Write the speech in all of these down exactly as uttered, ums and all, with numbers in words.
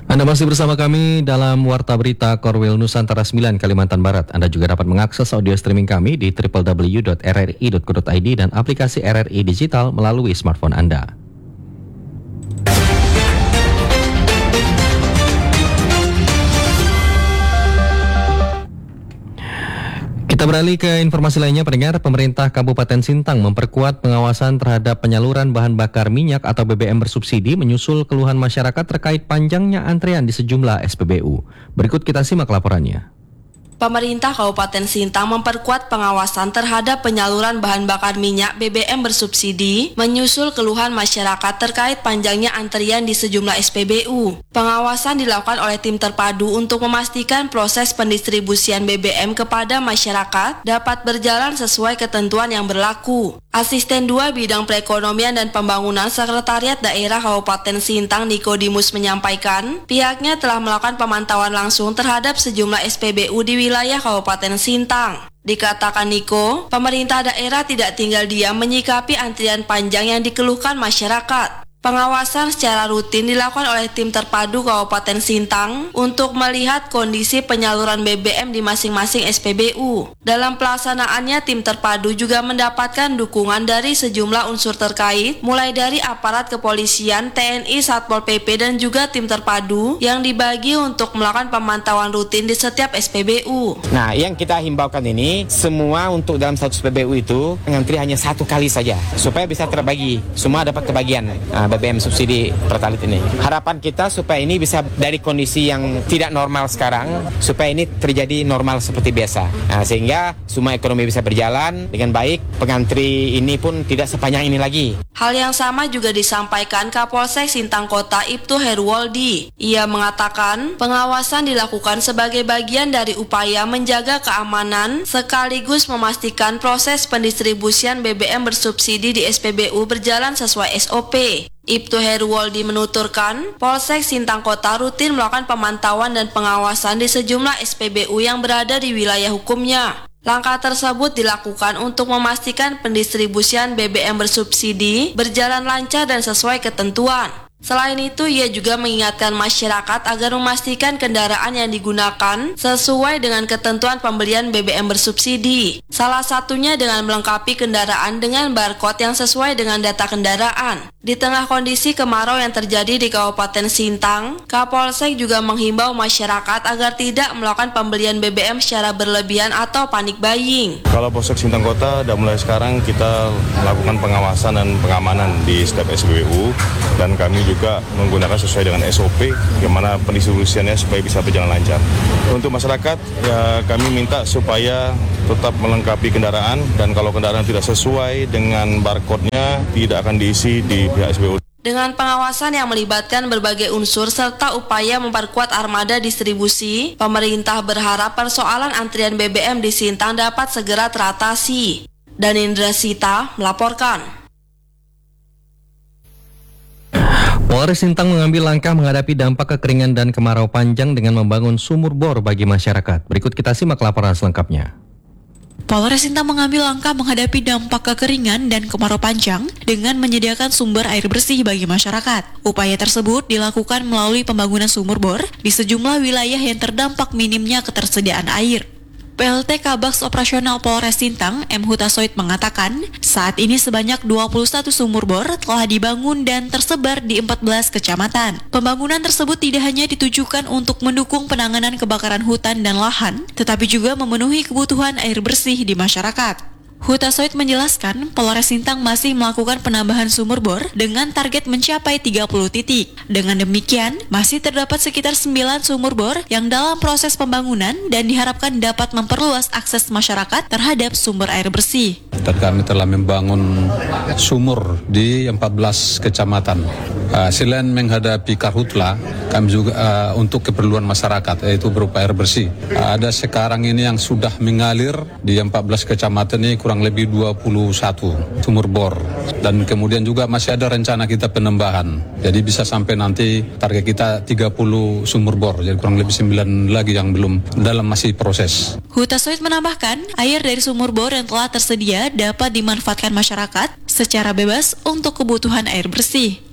Anda masih bersama kami dalam Warta Berita Korwil Nusantara sembilan Kalimantan Barat. Anda juga dapat mengakses audio streaming kami di w w w dot r r i dot co dot i d dan aplikasi R R I Digital melalui smartphone Anda. Kita beralih ke informasi lainnya, pendengar. Pemerintah Kabupaten Sintang memperkuat pengawasan terhadap penyaluran bahan bakar minyak atau B B M bersubsidi menyusul keluhan masyarakat terkait panjangnya antrean di sejumlah S P B U. Berikut kita simak laporannya. Pemerintah Kabupaten Sintang memperkuat pengawasan terhadap penyaluran bahan bakar minyak B B M bersubsidi menyusul keluhan masyarakat terkait panjangnya antrian di sejumlah S P B U. Pengawasan dilakukan oleh tim terpadu untuk memastikan proses pendistribusian B B M kepada masyarakat dapat berjalan sesuai ketentuan yang berlaku. Asisten dua Bidang Perekonomian dan Pembangunan Sekretariat Daerah Kabupaten Sintang Nikodimus menyampaikan, pihaknya telah melakukan pemantauan langsung terhadap sejumlah S P B U di wilayah Kabupaten Sintang. Dikatakan Niko, pemerintah daerah tidak tinggal diam menyikapi antrian panjang yang dikeluhkan masyarakat. Pengawasan secara rutin dilakukan oleh tim terpadu Kabupaten Sintang untuk melihat kondisi penyaluran B B M di masing-masing S P B U. Dalam pelaksanaannya, tim terpadu juga mendapatkan dukungan dari sejumlah unsur terkait, mulai dari aparat kepolisian, T N I, Satpol P P, dan juga tim terpadu yang dibagi untuk melakukan pemantauan rutin di setiap S P B U. Nah, yang kita himbaukan ini, semua untuk dalam satu S P B U itu, ngantri hanya satu kali saja, supaya bisa terbagi, semua dapat kebagian. Nah, B B M subsidi Pertalite ini. Harapan kita supaya ini bisa dari kondisi yang tidak normal sekarang, supaya ini terjadi normal seperti biasa. Nah, sehingga semua ekonomi bisa berjalan dengan baik, pengantri ini pun tidak sepanjang ini lagi. Hal yang sama juga disampaikan Kapolsek Sintang Kota Ibtu Heruwaldi. Ia mengatakan pengawasan dilakukan sebagai bagian dari upaya menjaga keamanan sekaligus memastikan proses pendistribusian B B M bersubsidi di S P B U berjalan sesuai S O P. Ibtu Heruwaldi menuturkan, Polsek Sintang Kota rutin melakukan pemantauan dan pengawasan di sejumlah S P B U yang berada di wilayah hukumnya. Langkah tersebut dilakukan untuk memastikan pendistribusian B B M bersubsidi berjalan lancar dan sesuai ketentuan. Selain itu, ia juga mengingatkan masyarakat agar memastikan kendaraan yang digunakan sesuai dengan ketentuan pembelian B B M bersubsidi. Salah satunya dengan melengkapi kendaraan dengan barcode yang sesuai dengan data kendaraan. Di tengah kondisi kemarau yang terjadi di Kabupaten Sintang, Kapolsek juga menghimbau masyarakat agar tidak melakukan pembelian B B M secara berlebihan atau panik buying. Kalau Polsek Sintang Kota, dan mulai sekarang kita melakukan pengawasan dan pengamanan di setiap S P B U, dan kami juga menggunakan sesuai dengan S O P, bagaimana pendistribusiannya supaya bisa berjalan lancar. Untuk masyarakat, ya kami minta supaya tetap melengkapi kendaraan, dan kalau kendaraan tidak sesuai dengan barcode-nya, tidak akan diisi di pihak S P B U. Dengan pengawasan yang melibatkan berbagai unsur serta upaya memperkuat armada distribusi, pemerintah berharap persoalan antrian B B M di Sintang dapat segera teratasi. Danindra Sita melaporkan. Polres Sintang mengambil langkah menghadapi dampak kekeringan dan kemarau panjang dengan membangun sumur bor bagi masyarakat. Berikut kita simak laporan selengkapnya. Polres Sintang mengambil langkah menghadapi dampak kekeringan dan kemarau panjang dengan menyediakan sumber air bersih bagi masyarakat. Upaya tersebut dilakukan melalui pembangunan sumur bor di sejumlah wilayah yang terdampak minimnya ketersediaan air. P L T Kabaks Operasional Polres Sintang, M. Hutasoid mengatakan, saat ini sebanyak dua puluh satu sumur bor telah dibangun dan tersebar di empat belas kecamatan. Pembangunan tersebut tidak hanya ditujukan untuk mendukung penanganan kebakaran hutan dan lahan, tetapi juga memenuhi kebutuhan air bersih di masyarakat. Hutasoid menjelaskan, Polres Sintang masih melakukan penambahan sumur bor dengan target mencapai tiga puluh titik. Dengan demikian, masih terdapat sekitar sembilan sumur bor yang dalam proses pembangunan dan diharapkan dapat memperluas akses masyarakat terhadap sumber air bersih. Dan kami telah membangun sumur di empat belas kecamatan. Uh, selain menghadapi karhutla, kami juga uh, untuk keperluan masyarakat, yaitu berupa air bersih. Uh, ada sekarang ini yang sudah mengalir di empat belas kecamatan ini kurang lebih dua puluh satu sumur bor. Dan kemudian juga masih ada rencana kita penambahan. Jadi bisa sampai nanti target kita tiga puluh sumur bor. Jadi kurang lebih sembilan lagi yang belum dalam masih proses. Hutasoid menambahkan, air dari sumur bor yang telah tersedia dapat dimanfaatkan masyarakat secara bebas untuk kebutuhan air bersih.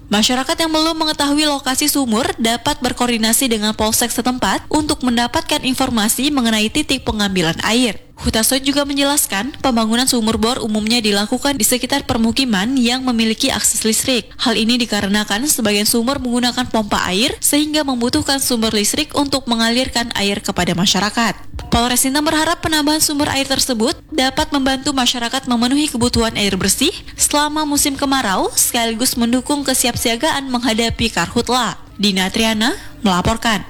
Masyarakat yang belum mengetahui lokasi sumur dapat berkoordinasi dengan polsek setempat untuk mendapatkan informasi mengenai titik pengambilan air. Hutasoy juga menjelaskan, pembangunan sumur bor umumnya dilakukan di sekitar permukiman yang memiliki akses listrik. Hal ini dikarenakan sebagian sumur menggunakan pompa air sehingga membutuhkan sumber listrik untuk mengalirkan air kepada masyarakat. Polres Sintang berharap penambahan sumber air tersebut dapat membantu masyarakat memenuhi kebutuhan air bersih selama musim kemarau sekaligus mendukung kesiapsiagaan menghadapi karhutla. Dina Triana melaporkan.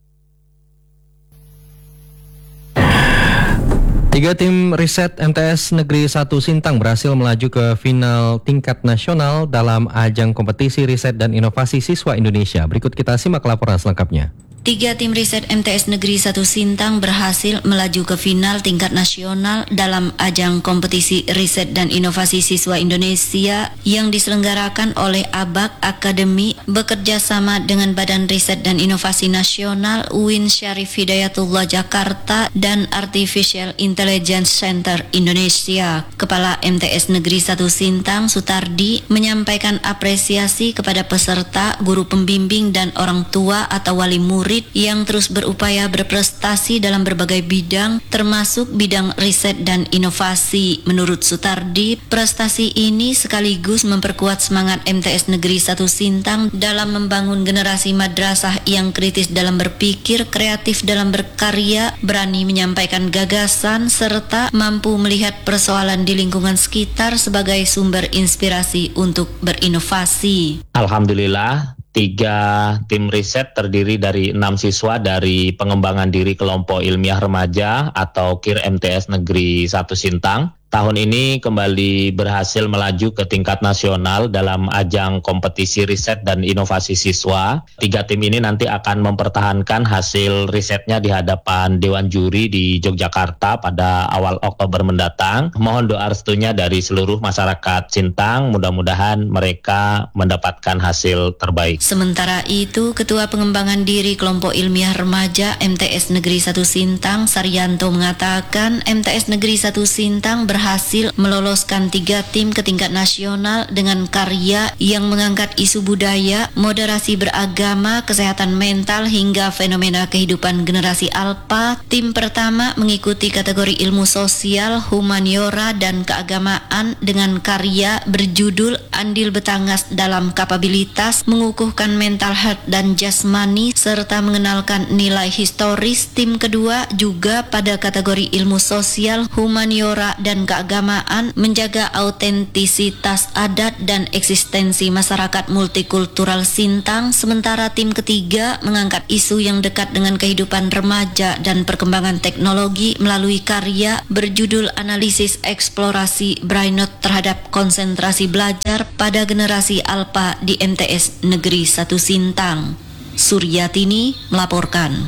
Tiga tim riset M T S Negeri satu Sintang berhasil melaju ke final tingkat nasional dalam ajang kompetisi riset dan inovasi siswa Indonesia. Berikut kita simak laporan selengkapnya. Tiga tim riset M T S Negeri satu Sintang berhasil melaju ke final tingkat nasional dalam ajang kompetisi riset dan inovasi siswa Indonesia yang diselenggarakan oleh A B A K Academy bekerja sama dengan Badan Riset dan Inovasi Nasional U I N Syarif Hidayatullah Jakarta dan Artificial Intelligence Center Indonesia. Kepala M T S Negeri satu Sintang, Sutardi, menyampaikan apresiasi kepada peserta, guru pembimbing dan orang tua atau wali murid yang terus berupaya berprestasi dalam berbagai bidang, termasuk bidang riset dan inovasi. Menurut Sutardi, prestasi ini sekaligus memperkuat semangat M T S Negeri satu Sintang dalam membangun generasi madrasah yang kritis dalam berpikir, kreatif dalam berkarya, berani menyampaikan gagasan, serta mampu melihat persoalan di lingkungan sekitar sebagai sumber inspirasi untuk berinovasi. Alhamdulillah, tiga tim riset terdiri dari enam siswa dari pengembangan diri kelompok ilmiah remaja atau K I R M T S Negeri satu Sintang. Tahun ini kembali berhasil melaju ke tingkat nasional dalam ajang kompetisi riset dan inovasi siswa. Tiga tim ini nanti akan mempertahankan hasil risetnya di hadapan Dewan Juri di Yogyakarta pada awal Oktober mendatang. Mohon doa restunya dari seluruh masyarakat Sintang, mudah-mudahan mereka mendapatkan hasil terbaik. Sementara itu, Ketua Pengembangan Diri Kelompok Ilmiah Remaja M T S Negeri satu Sintang, Saryanto, mengatakan M T S Negeri satu Sintang berhasil berhasil meloloskan tiga tim ke tingkat nasional dengan karya yang mengangkat isu budaya, moderasi beragama, kesehatan mental hingga fenomena kehidupan generasi alpha. Tim pertama mengikuti kategori ilmu sosial, humaniora, dan keagamaan dengan karya berjudul Andil Betangas dalam Kapabilitas, mengukuhkan mental health dan jasmani, serta mengenalkan nilai historis. Tim kedua juga pada kategori ilmu sosial, humaniora, dan keagamaan, menjaga autentisitas adat dan eksistensi masyarakat multikultural Sintang. Sementara tim ketiga mengangkat isu yang dekat dengan kehidupan remaja dan perkembangan teknologi melalui karya berjudul Analisis Eksplorasi Brainot terhadap konsentrasi belajar pada generasi alpha di M T S Negeri satu Sintang. Suryatini melaporkan.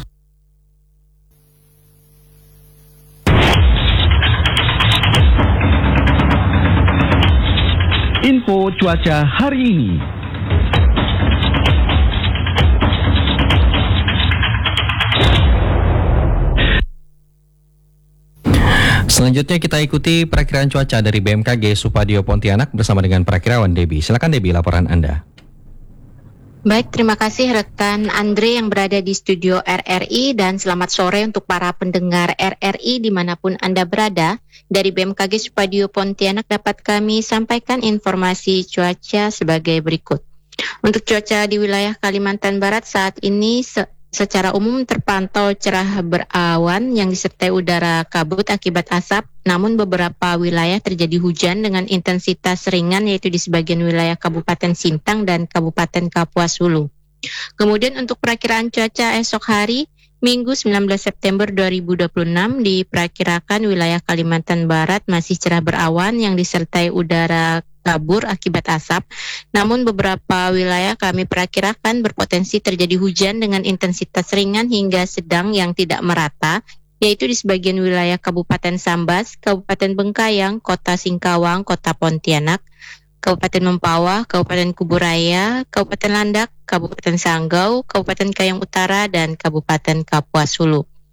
Info cuaca hari ini. Selanjutnya kita ikuti perakiraan cuaca dari B M K G Supadio Pontianak bersama dengan perakirawan Debbie. Silakan Debbie, laporan Anda. Baik, terima kasih rekan Andre yang berada di studio R R I, dan selamat sore untuk para pendengar R R I dimanapun Anda berada. Dari B M K G Supadio Pontianak dapat kami sampaikan informasi cuaca sebagai berikut. Untuk cuaca di wilayah Kalimantan Barat saat ini se- secara umum terpantau cerah berawan yang disertai udara kabut akibat asap, namun beberapa wilayah terjadi hujan dengan intensitas ringan yaitu di sebagian wilayah Kabupaten Sintang dan Kabupaten Kapuas Hulu. Kemudian untuk perakiraan cuaca esok hari, Minggu sembilan belas September dua ribu dua puluh enam, diperkirakan wilayah Kalimantan Barat masih cerah berawan yang disertai udara kabur akibat asap, namun beberapa wilayah kami perkirakan berpotensi terjadi hujan dengan intensitas ringan hingga sedang yang tidak merata, yaitu di sebagian wilayah Kabupaten Sambas, Kabupaten Bengkayang, Kota Singkawang, Kota Pontianak, Kabupaten Mempawah, Kabupaten Kuburaya, Kabupaten Landak, Kabupaten Sanggau, Kabupaten Kayang Utara, dan Kabupaten Kapuas Hulu.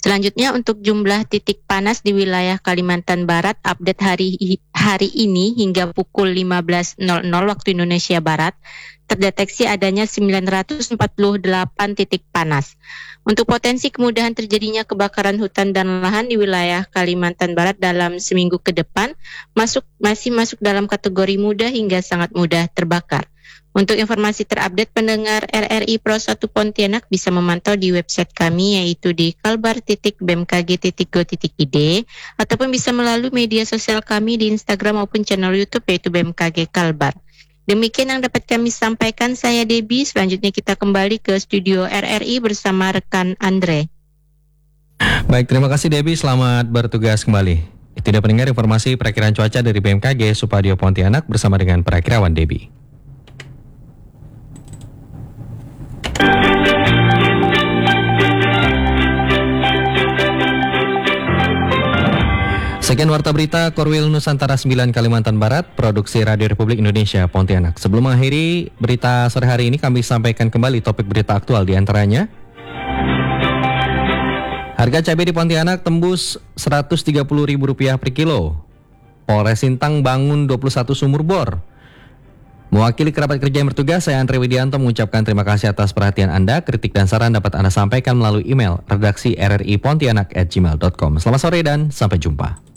Selanjutnya untuk jumlah titik panas di wilayah Kalimantan Barat update hari hari ini hingga pukul lima belas nol nol waktu Indonesia Barat terdeteksi adanya sembilan ratus empat puluh delapan titik panas. Untuk potensi kemudahan terjadinya kebakaran hutan dan lahan di wilayah Kalimantan Barat dalam seminggu ke depan masuk masih masuk dalam kategori mudah hingga sangat mudah terbakar. Untuk informasi terupdate pendengar R R I Pro satu Pontianak bisa memantau di website kami yaitu di kalbar titik b m k g titik go titik i d ataupun bisa melalui media sosial kami di Instagram maupun channel YouTube yaitu B M K G Kalbar. Demikian yang dapat kami sampaikan, saya Debbie. Selanjutnya kita kembali ke studio R R I bersama rekan Andre. Baik, terima kasih Debbie, selamat bertugas kembali. Tidak pendengar informasi perakiraan cuaca dari B M K G Supadio Pontianak bersama dengan perakirawan Debbie. Sekian Warta Berita Korwil Nusantara sembilan Kalimantan Barat, produksi Radio Republik Indonesia Pontianak. Sebelum mengakhiri berita sore hari ini, kami sampaikan kembali topik berita aktual di antaranya. Harga cabai di Pontianak tembus seratus tiga puluh ribu rupiah per kilo. Polres Sintang bangun dua puluh satu sumur bor. Mewakili kerabat kerja yang bertugas, saya Andre Widianto mengucapkan terima kasih atas perhatian Anda. Kritik dan saran dapat Anda sampaikan melalui email redaksi r r i pontianak at gmail dot com. Selamat sore dan sampai jumpa.